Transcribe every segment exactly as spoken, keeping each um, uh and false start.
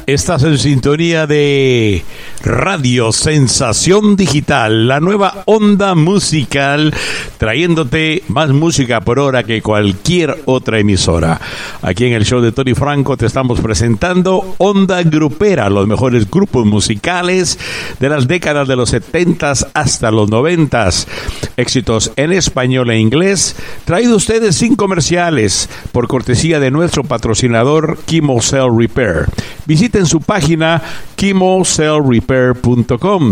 Estás en sintonía de Radio Sensación Digital, la nueva onda musical, trayéndote más música por hora que cualquier otra emisora. Aquí en el show de Tony Franco te estamos presentando Onda Grupera, los mejores grupos musicales de las décadas de los setentas hasta los noventas. Éxitos en español e inglés, traído ustedes sin comerciales, por cortesía de nuestro patrocinador Kimo Cell Repair. Visiten su página kimo cell repair punto com.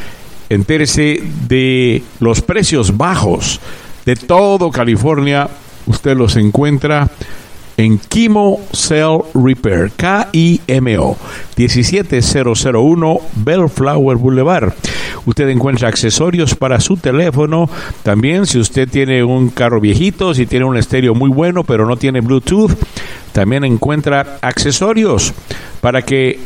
Entérese de los precios bajos de todo California. Usted los encuentra en Kimo Cell Repair, K I M O, diecisiete mil uno Bellflower Boulevard. Usted encuentra accesorios para su teléfono. También, si usted tiene un carro viejito, si tiene un estéreo muy bueno pero no tiene Bluetooth, también encuentra accesorios para que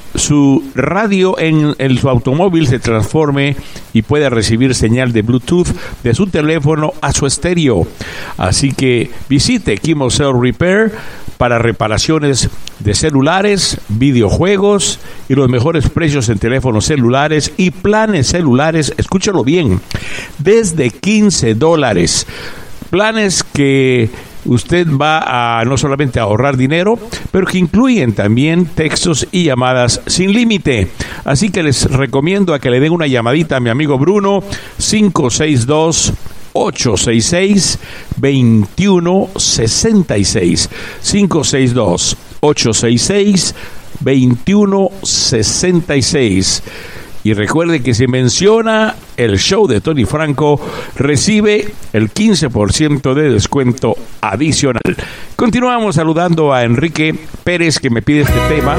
su radio en, en su automóvil se transforme y pueda recibir señal de Bluetooth de su teléfono a su estéreo. Así que visite Kimo Cell Repair para reparaciones de celulares, videojuegos y los mejores precios en teléfonos celulares y planes celulares. Escúchalo bien, desde quince dólares. Planes que usted va a no solamente a ahorrar dinero, pero que incluyen también textos y llamadas sin límite. Así que les recomiendo a que le den una llamadita a mi amigo Bruno, cinco seis dos, ocho seis seis, dos uno seis seis, cinco seis dos, ocho seis seis, dos uno seis seis. Y recuerde que si menciona el show de Tony Franco, recibe el quince por ciento de descuento adicional. Continuamos saludando a Enrique Pérez, que me pide este tema.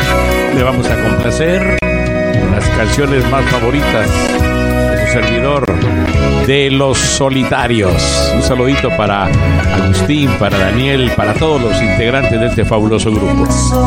Le vamos a complacer las canciones más favoritas de su servidor, de Los Solitarios. Un saludito para Agustín, para Daniel, para todos los integrantes de este fabuloso grupo.